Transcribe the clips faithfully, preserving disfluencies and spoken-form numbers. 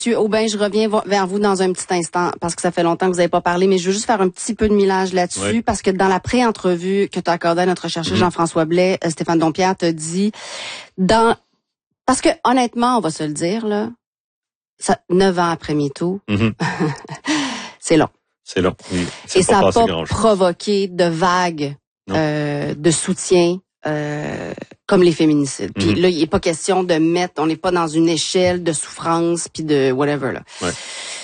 Monsieur Aubin, je reviens vers vous dans un petit instant parce que ça fait longtemps que vous n'avez pas parlé, mais je veux juste faire un petit peu de millage là-dessus oui. parce que dans la pré-entrevue que tu as accordée à notre chercheur mm-hmm. Jean-François Blais, euh, Stéphane Dompierre t'a dit dans parce que honnêtement, on va se le dire là, ça, neuf ans après MeToo, mm-hmm. c'est long. C'est long. Oui. Et ça n'a pas provoqué de vagues euh, de soutien. Euh, comme les féminicides. Puis mm-hmm. là, il n'est pas question de mettre, on n'est pas dans une échelle de souffrance puis de whatever là. Ouais.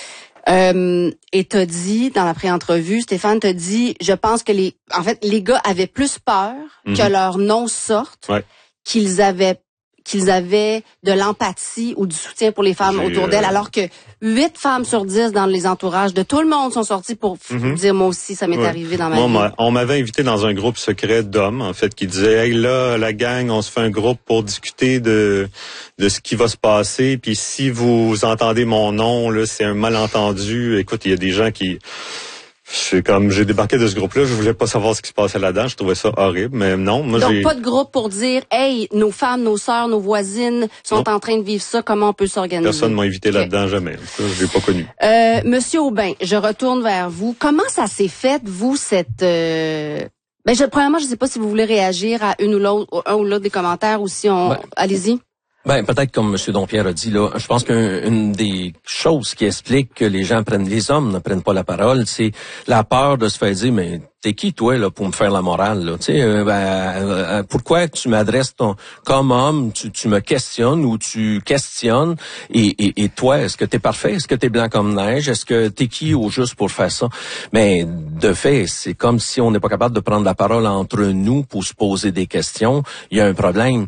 Euh, et t'as dit dans la pré-entrevue, Stéphane t'a dit, je pense que les, en fait, les gars avaient plus peur mm-hmm. que leur nom sorte, ouais. qu'ils avaient qu'ils avaient de l'empathie ou du soutien pour les femmes J'ai, autour d'elles, euh... alors que huit femmes sur dix dans les entourages de tout le monde sont sorties pour mm-hmm. dire moi aussi ça m'est ouais. arrivé dans ma moi, vie. On m'avait invité dans un groupe secret d'hommes en fait qui disait hey là la gang on se fait un groupe pour discuter de de ce qui va se passer puis si vous entendez mon nom là c'est un malentendu. Écoute il y a des gens qui C'est comme j'ai débarqué de ce groupe-là, je voulais pas savoir ce qui se passait là-dedans, je trouvais ça horrible, mais non, moi Donc j'ai pas de groupe pour dire hey, nos femmes, nos sœurs, nos voisines sont non. en train de vivre ça, comment on peut s'organiser. Personne m'a invité okay. là-dedans jamais. Ça, je l'ai pas connu. Euh monsieur Aubin, je retourne vers vous. Comment ça s'est fait vous cette euh... ben je premièrement, je sais pas si vous voulez réagir à une ou l'autre un ou l'autre des commentaires ou si on ouais. allez-y. Ben peut-être comme M. Dompierre a dit là, je pense qu'une des choses qui explique que les gens prennent, les hommes ne prennent pas la parole, c'est la peur de se faire dire mais t'es qui toi là pour me faire la morale là, tu sais euh, ben, euh, pourquoi tu m'adresses ton comme homme, tu, tu me questionnes ou tu questionnes et, et, et toi est-ce que t'es parfait, est-ce que t'es blanc comme neige, est-ce que t'es qui au juste pour faire ça? Mais de fait c'est comme si on n'est pas capable de prendre la parole entre nous pour se poser des questions, il y a un problème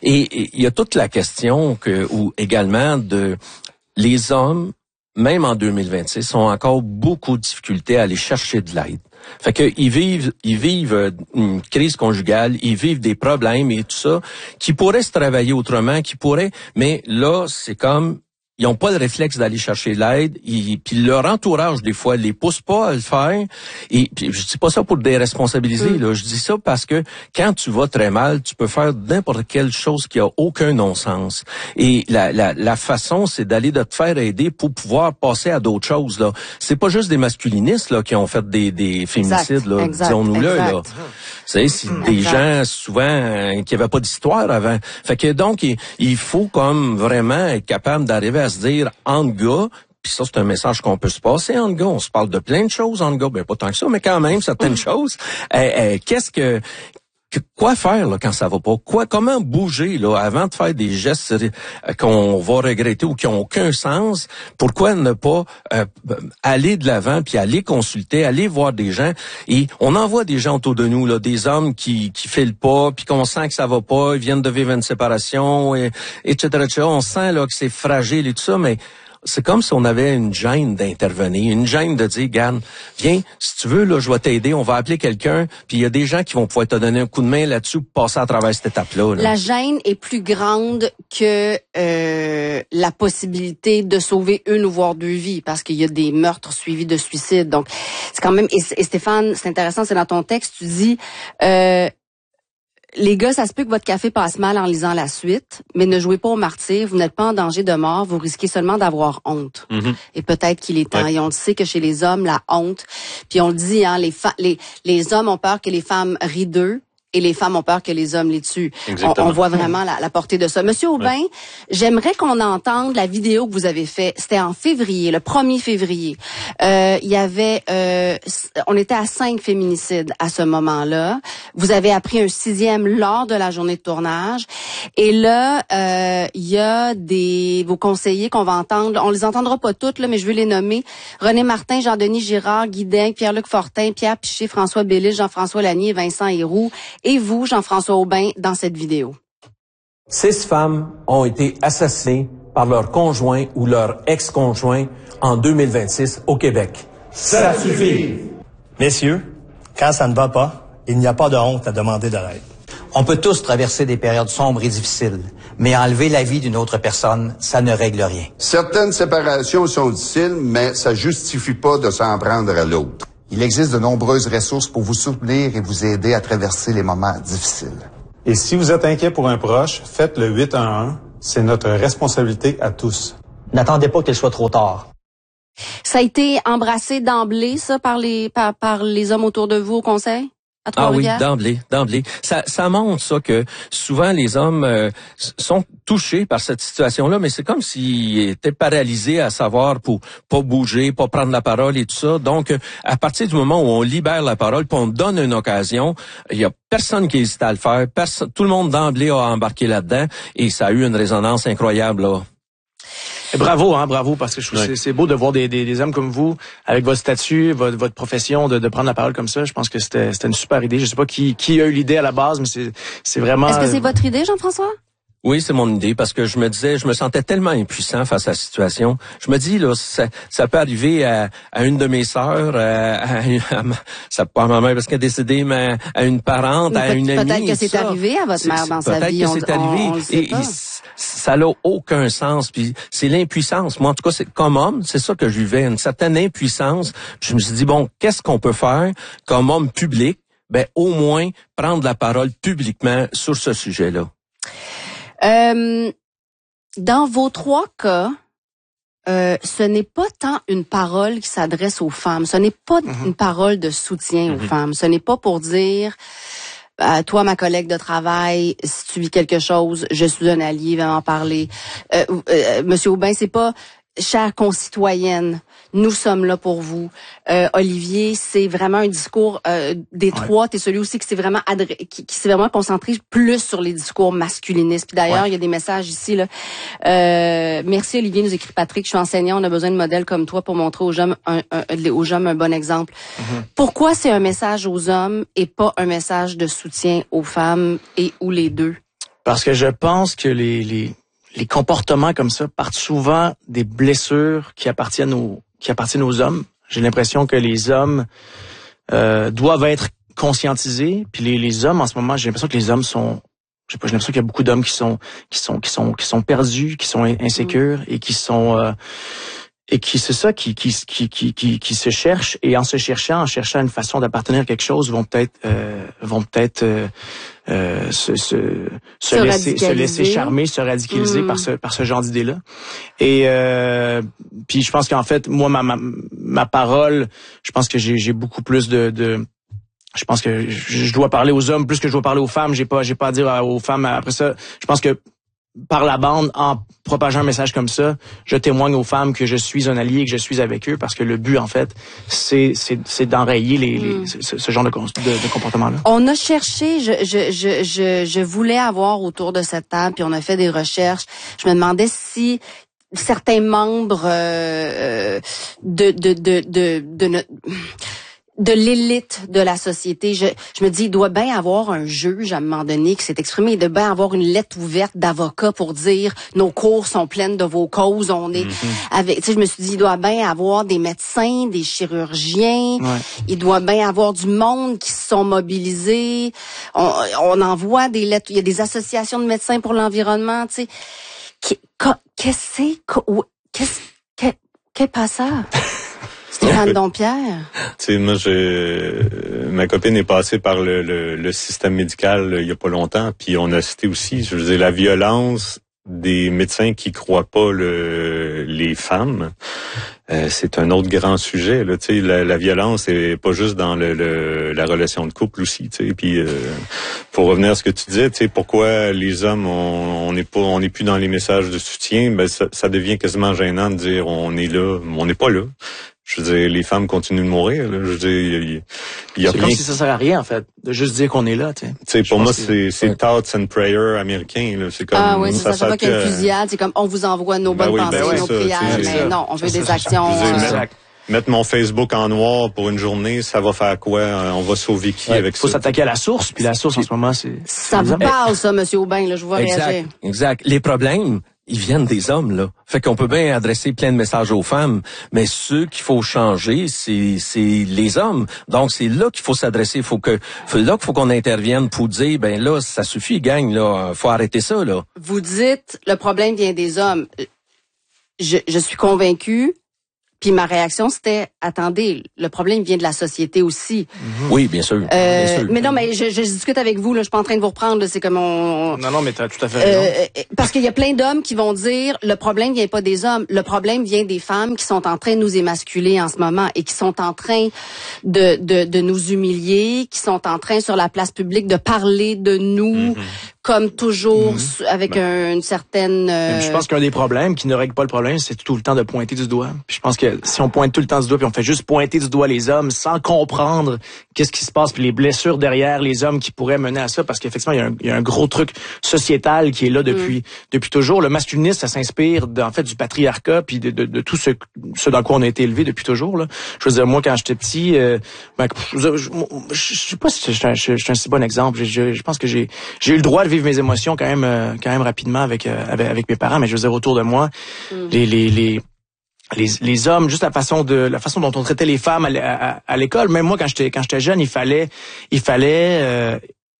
et il y a toute la question que ou également de les hommes même en deux mille vingt-six ont encore beaucoup de difficultés à aller chercher de l'aide. Fait que ils vivent, ils vivent une crise conjugale, ils vivent des problèmes et tout ça, qui pourraient se travailler autrement, qui pourraient, mais là, c'est comme, ils ont pas le réflexe d'aller chercher l'aide, ils, puis leur entourage, des fois, les pousse pas à le faire, et puis je dis pas ça pour les déresponsabiliser, mm. là, je dis ça parce que quand tu vas très mal, tu peux faire n'importe quelle chose qui a aucun non-sens. Et la, la, la façon, c'est d'aller de te faire aider pour pouvoir passer à d'autres choses, là. C'est pas juste des masculinistes, là, qui ont fait des, des féminicides, là, disons-nous-le, là. C'est, c'est des exact. gens, souvent, euh, qui avaient pas d'histoire avant. Fait que donc, il, il faut comme vraiment être capable d'arriver à se dire entre gars, puis ça c'est un message qu'on peut se passer entre gars, on se parle de plein de choses entre gars, ben pas tant que ça, mais quand même certaines choses. Euh, euh, qu'est-ce que Que, quoi faire là quand ça va pas? Quoi, comment bouger là avant de faire des gestes euh, qu'on va regretter ou qui ont aucun sens? Pourquoi ne pas euh, aller de l'avant puis aller consulter, aller voir des gens? Et on en voit des gens autour de nous là, des hommes qui qui filent pas puis qu'on sent que ça va pas, ils viennent de vivre une séparation, et, etc., et cetera. On sent là que c'est fragile et tout ça, mais c'est comme si on avait une gêne d'intervenir, une gêne de dire, Garde, viens, si tu veux, là, je vais t'aider, on va appeler quelqu'un, puis il y a des gens qui vont pouvoir te donner un coup de main là-dessus pour passer à travers cette étape-là. Là. La gêne est plus grande que euh, la possibilité de sauver une ou voire deux vies, parce qu'il y a des meurtres suivis de suicides. Donc, c'est quand même... Et, et Stéphane, c'est intéressant, c'est dans ton texte, tu dis... Euh, les gars, ça se peut que votre café passe mal en lisant la suite, mais ne jouez pas au martyr, vous n'êtes pas en danger de mort, vous risquez seulement d'avoir honte. Mm-hmm. Et peut-être qu'il est temps. Ouais. Et on le sait que chez les hommes, la honte, puis on le dit, hein, les, fa- les, les hommes ont peur que les femmes rient d'eux, et les femmes ont peur que les hommes les tuent. On, on voit vraiment la, la portée de ça. Monsieur Aubin, ouais. j'aimerais qu'on entende la vidéo que vous avez faite. C'était en février, le premier février. Euh, il y avait, euh, on était à cinq féminicides à ce moment-là. Vous avez appris un sixième lors de la journée de tournage. Et là, euh, il y a des vos conseillers qu'on va entendre. On les entendra pas toutes là, mais je veux les nommer. René Martin, Jean-Denis Girard, Guy Dain, Pierre-Luc Fortin, Pierre Piché, François Bélil, Jean-François Lanier, Vincent Héroux. Et vous, Jean-François Aubin, dans cette vidéo. Six femmes ont été assassinées par leur conjoint ou leur ex-conjoint en deux mille vingt-six au Québec. Ça suffit! Messieurs, quand ça ne va pas, il n'y a pas de honte à demander de l'aide. On peut tous traverser des périodes sombres et difficiles, mais enlever la vie d'une autre personne, ça ne règle rien. Certaines séparations sont difficiles, mais ça justifie pas de s'en prendre à l'autre. Il existe de nombreuses ressources pour vous soutenir et vous aider à traverser les moments difficiles. Et si vous êtes inquiet pour un proche, faites le huit un un. C'est notre responsabilité à tous. N'attendez pas qu'il soit trop tard. Ça a été embrassé d'emblée, ça, par les par, par les hommes autour de vous au conseil? À Ah oui, Trois-Rivières? d'emblée, d'emblée. Ça, ça montre ça que souvent les hommes euh, sont touchés par cette situation-là, mais c'est comme s'ils étaient paralysés à savoir pour pas bouger, pas prendre la parole et tout ça. Donc, à partir du moment où on libère la parole, puis on donne une occasion, il y a personne qui hésite à le faire. Personne, tout le monde d'emblée a embarqué là-dedans et ça a eu une résonance incroyable là. Et bravo, hein, bravo, parce que je trouve Ouais. que c'est, c'est beau de voir des, des, des hommes comme vous, avec votre statut, votre, votre profession, de, de prendre la parole comme ça. Je pense que c'était, c'était une super idée. Je sais pas qui, qui a eu l'idée à la base, mais c'est, c'est vraiment... Est-ce que c'est votre idée, Jean-François? Oui, c'est mon idée parce que je me disais, je me sentais tellement impuissant face à la situation. Je me dis là, ça, ça peut arriver à, à une de mes sœurs, à, à, à ma, ça peut pas à ma mère parce qu'elle est décédée, mais à une parente, à Peut- une amie. peut-être que c'est ça. arrivé à votre C'est- mère dans sa peut-être vie, que on- c'est on- arrivé on le sait et, pas. et ça n'a aucun sens. Puis c'est l'impuissance. Moi, en tout cas, c'est comme homme, c'est ça que je vivais, une certaine impuissance. Je me suis dit bon, qu'est-ce qu'on peut faire comme homme public? Ben au moins prendre la parole publiquement sur ce sujet-là. Euh, dans vos trois cas, euh, ce n'est pas tant une parole qui s'adresse aux femmes. Ce n'est pas Mm-hmm. une parole de soutien aux Mhm. femmes. Ce n'est pas pour dire, euh, toi, ma collègue de travail, si tu vis quelque chose, je suis un allié, va en parler. Euh, euh, Monsieur Aubin, c'est pas, chère concitoyenne, nous sommes là pour vous. Euh, Olivier, c'est vraiment un discours euh, des trois. T'es celui aussi qui s'est vraiment adré- qui, qui s'est vraiment concentré plus sur les discours masculinistes. Puis d'ailleurs, il y a des messages ici là. Euh, merci Olivier, nous écrit Patrick. Je suis enseignant, on a besoin de modèles comme toi pour montrer aux jeunes un, un, aux jeunes un bon exemple. Mm-hmm. Pourquoi c'est un message aux hommes et pas un message de soutien aux femmes et ou les deux? Parce que je pense que les, les, les comportements comme ça partent souvent des blessures qui appartiennent aux, qui appartiennent aux hommes. J'ai l'impression que les hommes euh, doivent être conscientisés, puis les, les hommes en ce moment, j'ai l'impression que les hommes sont, je sais pas, j'ai l'impression qu'il y a beaucoup d'hommes qui sont, qui sont, qui sont, qui sont perdus, qui sont insécures et qui sont euh, et qui c'est ça qui qui qui qui qui qui se cherchent, et en se cherchant, en cherchant une façon d'appartenir à quelque chose, vont peut-être euh, vont peut-être euh, euh, se se se, Se laisser se radicaliser. laisser charmer, se radicaliser Mm. par ce par ce genre d'idée-là. Et euh, puis je pense qu'en fait, moi ma ma, ma parole, je pense que j'ai j'ai beaucoup plus de de je pense que je, je dois parler aux hommes plus que je dois parler aux femmes. J'ai pas j'ai pas à dire aux femmes après ça. Je pense que par la bande, en propageant un message comme ça, je témoigne aux femmes que je suis un allié, que je suis avec eux, parce que le but, en fait, c'est c'est, c'est d'enrayer les, les Mm. ce, ce genre de, de, de comportement-là. On a cherché, je, je, je, je, je voulais avoir autour de cette table, puis on a fait des recherches. Je me demandais si certains membres euh, de, de, de, de, de, notre de l'élite de la société. Je, je me dis, il doit bien avoir un juge à un moment donné qui s'est exprimé. Il doit bien avoir une lettre ouverte d'avocat pour dire nos cours sont pleines de vos causes. On est Mm-hmm. avec. Tu sais, je me suis dit, il doit bien avoir des médecins, des chirurgiens. Ouais. Il doit bien avoir du monde qui se sont mobilisés. On, on envoie des lettres. Il y a des associations de médecins pour l'environnement. Tu sais, Qui- co- qu'est-ce que c'est? Co- où- Qu'est-ce que qu'est passé? Stéphane Dompierre. Tu sais, moi, j'ai ma copine est passée par le, le, le système médical euh, il y a pas longtemps, puis on a cité aussi, je veux dire, la violence des médecins qui croient pas le, les femmes. Euh, c'est un autre grand sujet. Là, tu sais, la, la violence est pas juste dans le, le la relation de couple aussi. Tu sais, puis euh, pour revenir à ce que tu disais, tu sais, pourquoi les hommes on n'est pas, on n'est plus dans les messages de soutien. Ben ça, ça devient quasiment gênant de dire on est là, on n'est pas là. Je veux dire, les femmes continuent de mourir. Là. Je veux dire, il y, a- il y a C'est rien. comme si ça sert à rien, en fait, de juste dire qu'on est là, tu sais. Tu sais, Je pour pense moi, que- c'est c'est ouais. thoughts and prayer américain. Là. C'est comme Ah oui, c'est ça. ça Chaque fois qu'il y a une fait que- fusillade, c'est comme on vous envoie nos Ben bonnes oui, pensées, ben oui, nos ça, prières, tu sais, mais ça. non, on veut Ça, des ça, actions. Je veux dire, euh, mettre- Exact. Mettre mon Facebook en noir pour une journée, ça va faire quoi? Euh, On va sauver qui Ouais, avec faut ça? s'attaquer à la source, puis la source en ce moment, c'est... Ça c'est vous les hommes. parle, ça, Monsieur Aubin, là, je vois réagir. Exact, exact. Les problèmes, ils viennent des hommes, là. Fait qu'on peut bien adresser plein de messages aux femmes, mais ceux qu'il faut changer, c'est c'est les hommes. Donc c'est là qu'il faut s'adresser. Il faut que faut là qu'il faut qu'on intervienne pour dire ben là ça suffit, gang, là, faut arrêter ça, là. Vous dites le problème vient des hommes. Je, je suis convaincue. Puis ma réaction, c'était, attendez, le problème vient de la société aussi. Mm-hmm. Oui, bien sûr. Euh, bien sûr. Mais non, mais je, je discute avec vous, là, je suis pas en train de vous reprendre, là, c'est comme on... Non, non, mais t'as tout à fait raison. Euh, parce qu'il y a plein d'hommes qui vont dire, le problème vient pas des hommes, le problème vient des femmes qui sont en train de nous émasculer en ce moment et qui sont en train de, de, de nous humilier, qui sont en train, sur la place publique, de parler de nous, mm-hmm. comme toujours, mm-hmm. avec ben, un, une certaine... Euh... Je pense qu'un des problèmes qui ne règle pas le problème, c'est tout le temps de pointer du doigt. Puis je pense que si on pointe tout le temps du doigt, puis on fait juste pointer du doigt les hommes sans comprendre qu'est-ce qui se passe, puis les blessures derrière les hommes qui pourraient mener à ça, parce qu'effectivement, il y a un, il y a un gros truc sociétal qui est là depuis mm. depuis toujours. Le masculinisme, ça s'inspire de, en fait du patriarcat, puis de, de, de tout ce, ce dans quoi on a été élevé depuis toujours. Là. Je veux dire, moi, quand j'étais petit, euh, ben, je, je, je sais pas si je suis un, je, je suis un si bon exemple. Je, je, je pense que j'ai j'ai eu le droit de vivre mes émotions quand même euh, quand même rapidement avec, euh, avec avec mes parents, mais je veux dire, autour de moi, mm. les les les Les, les hommes, juste la façon de la façon dont on traitait les femmes à, à, à l'école. Même moi, quand j'étais quand j'étais jeune, il fallait il fallait euh,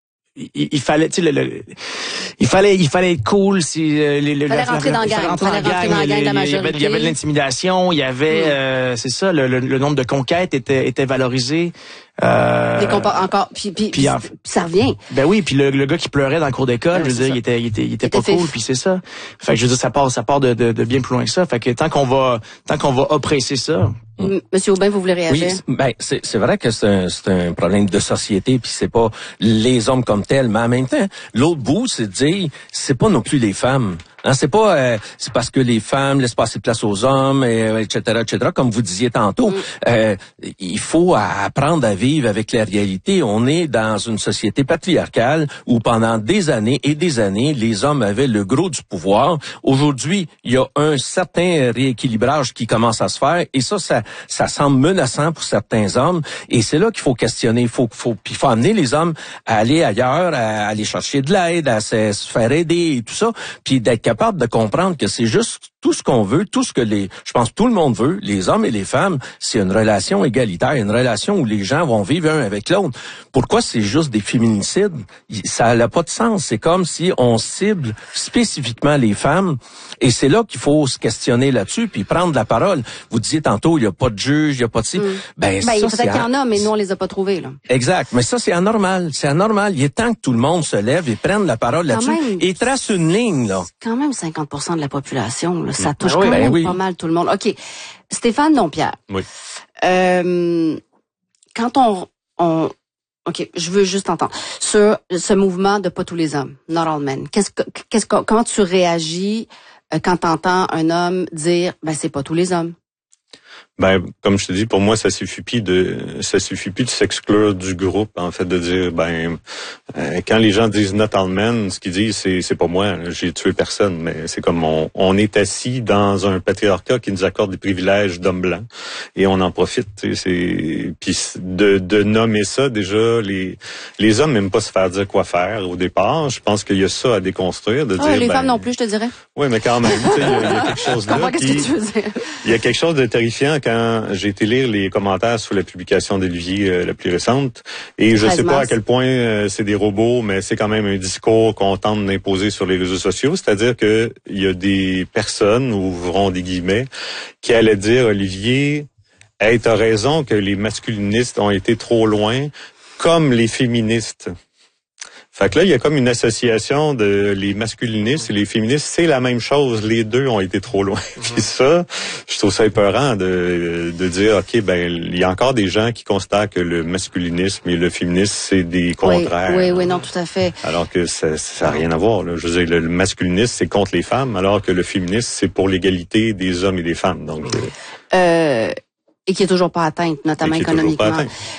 il, il fallait tu sais le, le il fallait il fallait être cool si euh, les, il fallait la, rentrer dans la gang, il fallait rentrer dans la gang de la majorité. Il y avait de l'intimidation, il y avait mm. euh, c'est ça le, le, le nombre de conquêtes était était valorisé. Euh, encore puis puis, puis, en, puis ça revient. Ben oui, puis le, le gars qui pleurait dans le cours d'école, ouais, je veux dire, ça. il était il était il était il pas était cool, puis c'est ça. Fait que je veux dire, ça part ça part de, de, de bien plus loin que ça. Fait que tant qu'on va tant qu'on va oppresser ça. Mm. Monsieur Aubin, vous voulez réagir? Oui, ben c'est c'est vrai que c'est un c'est un problème de société, puis c'est pas les hommes comme tels, mais en même temps, l'autre bout, c'est de dire c'est pas non plus les femmes. Hein, c'est pas euh, c'est parce que les femmes laissent passer de place aux hommes, et, et cetera, et cetera. Comme vous disiez tantôt, mm. euh, il faut apprendre à vivre avec la réalité. On est dans une société patriarcale où pendant des années et des années, les hommes avaient le gros du pouvoir. Aujourd'hui, il y a un certain rééquilibrage qui commence à se faire, et ça, ça, ça semble menaçant pour certains hommes. Et c'est là qu'il faut questionner. Il faut, faut, puis il faut amener les hommes à aller ailleurs, à aller chercher de l'aide, à se, se faire aider et tout ça, puis d'être capable de comprendre que c'est juste tout ce qu'on veut, tout ce que les, je pense tout le monde veut, les hommes et les femmes, c'est une relation égalitaire, une relation où les gens vont vivre un avec l'autre. Pourquoi c'est juste des féminicides? Ça n'a pas de sens. C'est comme si on cible spécifiquement les femmes, et c'est là qu'il faut se questionner là-dessus, puis prendre la parole. Vous disiez tantôt, il n'y a pas de juge, il n'y a pas de... Mm. Ben, ben ça, peut-être qu'il y en a, mais nous, on les a pas trouvés, là. Exact. Mais ça, c'est anormal. C'est anormal. Il est temps que tout le monde se lève et prenne la parole là-dessus, même, et trace une ligne, là. C'est quand même cinquante pour cent de la population, là. Ça touche ben oui, quand ben même oui. pas mal tout le monde. OK. Stéphane Dompierre. Oui. Euh, quand on, on, OK, je veux juste entendre sur ce mouvement de pas tous les hommes, not all men. Qu'est-ce que, qu'est-ce que, comment tu réagis quand t'entends un homme dire, ben, c'est pas tous les hommes? Ben, comme je te dis, pour moi, ça suffit plus de, ça suffit plus de s'exclure du groupe, en fait, de dire, ben, euh, quand les gens disent not all men, ce qu'ils disent, c'est, c'est pas moi, là, j'ai tué personne, mais c'est comme on, on est assis dans un patriarcat qui nous accorde des privilèges d'hommes blancs, et on en profite, tu sais, c'est, puis de, de nommer ça, déjà, les, les hommes n'aiment pas se faire dire quoi faire au départ. Je pense qu'il y a ça à déconstruire, de oh, dire, les ben, femmes non plus, je te dirais. Oui, mais quand même, tu sais, il y, y a quelque chose là. Qu'est-ce que tu veux dire? Il y a quelque chose de terrifiant quand j'ai été lire les commentaires sous la publication d'Olivier euh, la plus récente, et je sais pas à quel point euh, c'est des robots, mais c'est quand même un discours qu'on tente d'imposer sur les réseaux sociaux, c'est-à-dire que il y a des personnes, ouvrons des guillemets, qui allaient dire, Olivier, hey, t'as raison que les masculinistes ont été trop loin, comme les féministes. Fait que là, il y a comme une association de les masculinistes et les féministes, c'est la même chose. Les deux ont été trop loin. Mm-hmm. Puis ça, je trouve ça épeurant de, de dire, OK, ben, il y a encore des gens qui constatent que le masculinisme et le féminisme, c'est des contraires. Oui, oui, oui, non, tout à fait. Alors que ça n'a rien à voir, là. Je veux dire, le masculinisme, c'est contre les femmes, alors que le féminisme, c'est pour l'égalité des hommes et des femmes. Donc, je... euh, et qui est toujours pas atteinte, notamment économiquement.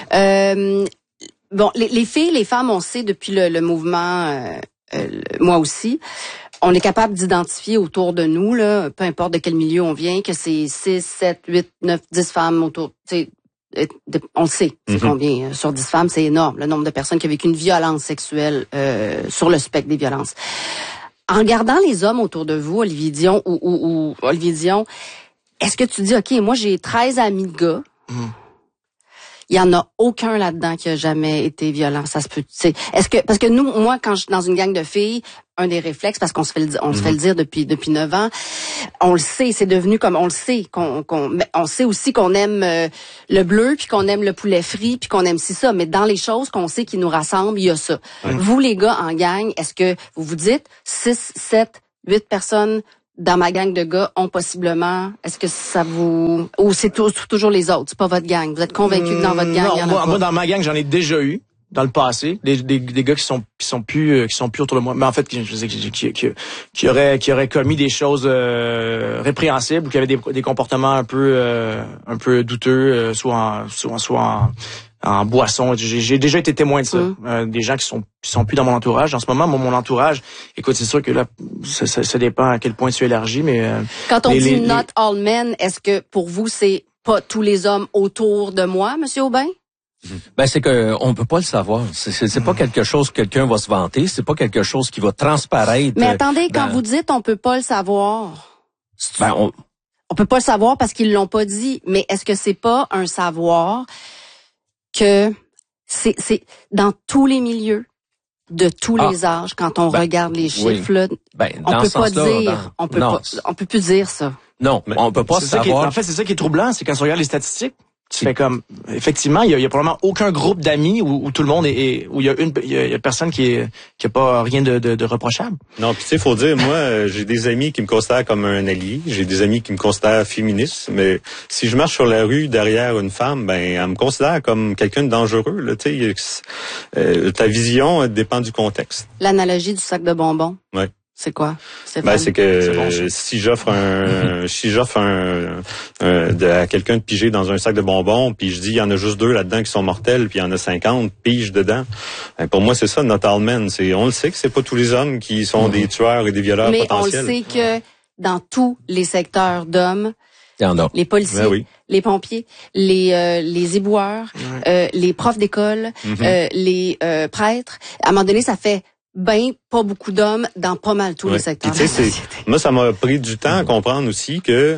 Euh, Bon, les, les filles, les femmes, on sait depuis le, le mouvement, euh, euh, moi aussi, on est capable d'identifier autour de nous, là, peu importe de quel milieu on vient, que c'est six, sept, huit, neuf, dix femmes autour. Tu sais, on le sait, c'est mm-hmm. combien sur dix femmes, c'est énorme, le nombre de personnes qui ont vécu une violence sexuelle euh, sur le spectre des violences. En regardant les hommes autour de vous, Olivier Dion ou, ou, ou Olivier Dion, est-ce que tu dis, OK, moi j'ai treize amis de gars, mm. il y en a aucun là-dedans qui a jamais été violent. Ça se peut. C'est, est-ce que parce que nous, moi, quand je suis dans une gang de filles, un des réflexes, parce qu'on se fait le, on mm-hmm. se fait le dire depuis depuis neuf ans, on le sait, c'est devenu comme on le sait, qu'on, qu'on on sait aussi qu'on aime euh, le bleu, puis qu'on aime le poulet frit, puis qu'on aime si ça. Mais dans les choses qu'on sait qui nous rassemblent, il y a ça. Mm-hmm. Vous les gars en gang, est-ce que vous vous dites six, sept, huit personnes dans ma gang de gars ont possiblement, est-ce que ça vous, ou c'est tout, toujours les autres, c'est pas votre gang, vous êtes convaincus que dans votre gang, non, il y en a moi, pas? Moi, dans ma gang, j'en ai déjà eu, dans le passé, des, des, des gars qui sont, qui sont plus, qui sont plus autour de moi, mais en fait, qui, je sais, qui, qui, qui, qui auraient, qui auraient commis des choses, euh, répréhensibles, ou qui avaient des, des comportements un peu, euh, un peu douteux, euh, soit en, soit, soit en, en boisson. J'ai, j'ai déjà été témoin de ça. Mmh. Euh, des gens qui sont qui sont plus dans mon entourage. En ce moment, mon, mon entourage, écoute, c'est sûr que là, ça, ça, ça dépend à quel point tu élargis, mais... Euh, Quand on les, dit les, not les... all men, est-ce que pour vous, c'est pas tous les hommes autour de moi, Monsieur Aubin? Ben c'est que on peut pas le savoir. C'est, c'est, c'est pas quelque chose que quelqu'un va se vanter. C'est pas quelque chose qui va transparaître. Mais attendez, dans... quand vous dites on peut pas le savoir, ben, on... on peut pas le savoir parce qu'ils l'ont pas dit. Mais est-ce que c'est pas un savoir que c'est, c'est dans tous les milieux, de tous ah, les âges, quand on ben, regarde les chiffres, oui. là, ben, on peut pas dire, dans... on peut non. pas, on peut plus dire ça. Non, mais on peut pas c'est savoir. Est, en fait, c'est ça qui est troublant, c'est quand on regarde les statistiques. Tu fais comme, effectivement, il y a, il y a probablement aucun groupe d'amis où, où tout le monde est, est où il y a une, il y a, il y a personne qui est, qui a pas rien de, de, de reprochable. Non, puis tu sais, faut dire, moi, j'ai des amis qui me considèrent comme un allié, j'ai des amis qui me considèrent féministe, mais si je marche sur la rue derrière une femme, ben, elle me considère comme quelqu'un de dangereux, là, tu sais. Euh, ta vision dépend du contexte. L'analogie du sac de bonbons. Ouais. C'est quoi? C'est ben c'est que c'est bon, euh, si j'offre un si j'offre un, un de, à quelqu'un de piger dans un sac de bonbons, puis je dis il y en a juste deux là-dedans qui sont mortels, puis il y en a cinquante pige dedans. Ben, pour moi c'est ça not all men. C'est on le sait que c'est pas tous les hommes qui sont mm-hmm. des tueurs et des violeurs mais potentiels. Mais on le sait que dans tous les secteurs d'hommes, il y en a. Les policiers, ben oui. les pompiers, les euh, les éboueurs, ouais. euh, les profs d'école, mm-hmm. euh, les euh, prêtres. À un moment donné, ça fait ben pas beaucoup d'hommes dans pas mal tous ouais. les secteurs. Puis, c'est, moi, ça m'a pris du temps à comprendre aussi que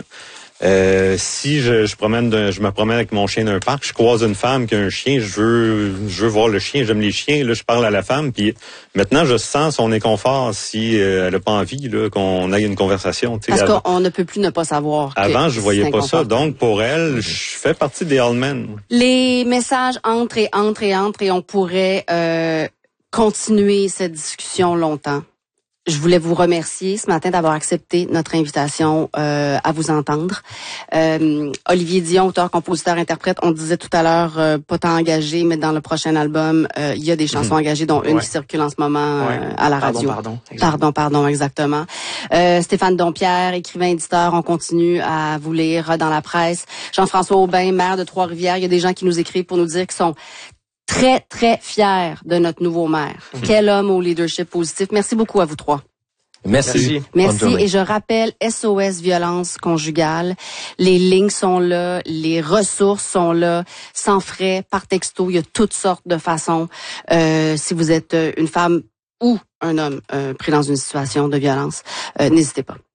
euh, si je, je promène, de, je me promène avec mon chien d'un parc, je croise une femme qui a un chien, je veux, je veux voir le chien, j'aime les chiens. Là, je parle à la femme, puis maintenant, je sens son inconfort si euh, elle a pas envie là qu'on aille une conversation. Parce avant. qu'on ne peut plus ne pas savoir. Avant, je voyais pas ça. Donc, pour elle, je fais partie des all men. Les messages entrent et entrent et entrent et on pourrait euh, continuer cette discussion longtemps. Je voulais vous remercier ce matin d'avoir accepté notre invitation euh, à vous entendre. Euh, Olivier Dion, auteur, compositeur, interprète, on disait tout à l'heure, euh, pas tant engagé, mais dans le prochain album, euh, il y a des chansons mmh. engagées, dont une ouais. qui circule en ce moment ouais. euh, à la radio. Pardon, pardon. Pardon, pardon, exactement. Euh, Stéphane Dompierre, écrivain, éditeur, on continue à vous lire dans la presse. Jean-François Aubin, maire de Trois-Rivières, il y a des gens qui nous écrivent pour nous dire qu'ils sont très, très fiers de notre nouveau maire. Mmh. Quel homme au leadership positif. Merci beaucoup à vous trois. Merci. Merci. Et je rappelle, S O S Violence Conjugale. Les lignes sont là, les ressources sont là, sans frais, par texto. Il y a toutes sortes de façons. Euh, si vous êtes une femme ou un homme euh, pris dans une situation de violence, euh, n'hésitez pas.